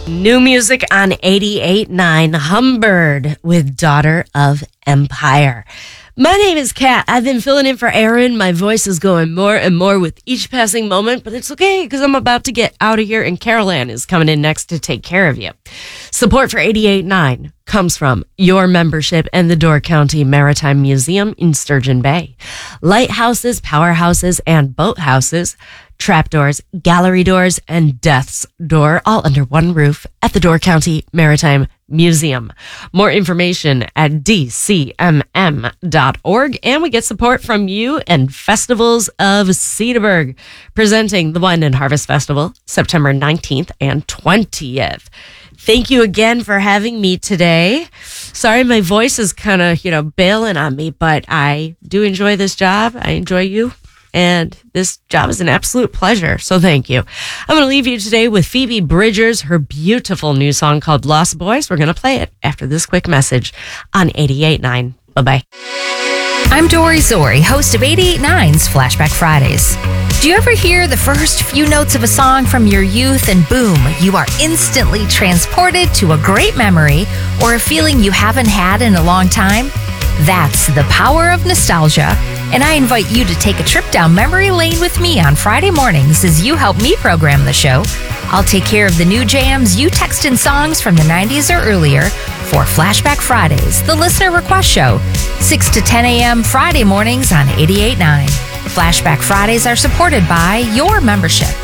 New music on 88.9, Humbird with Daughter of Empire. My name is Kat. I've been filling in for Aaron. My voice is going more and more with each passing moment, but it's okay because I'm about to get out of here and Carol Ann is coming in next to take care of you. Support for 88.9 comes from your membership and the Door County Maritime Museum in Sturgeon Bay. Lighthouses, powerhouses, and boathouses, trapdoors, gallery doors, and death's door, all under one roof at the Door County Maritime Museum. More information at dcmm.org. And we get support from you and Festivals of Cedarburg, presenting the Wine and Harvest Festival, September 19th and 20th. Thank you again for having me today. Sorry, my voice is kind of, bailing on me, but I do enjoy this job. I enjoy you. And this job is an absolute pleasure. So thank you. I'm going to leave you today with Phoebe Bridgers, her beautiful new song called Lost Boys. We're going to play it after this quick message on 88.9. Bye-bye. I'm Dory Zori, host of 88.9's Flashback Fridays. Do you ever hear the first few notes of a song from your youth and boom, you are instantly transported to a great memory or a feeling you haven't had in a long time? That's the power of nostalgia, and I invite you to take a trip down memory lane with me on Friday mornings as you help me program the show. I'll take care of the new jams you text in songs from the 90s or earlier for Flashback Fridays, the listener request show, 6 to 10 a.m. Friday mornings on 88.9. Flashback Fridays are supported by your membership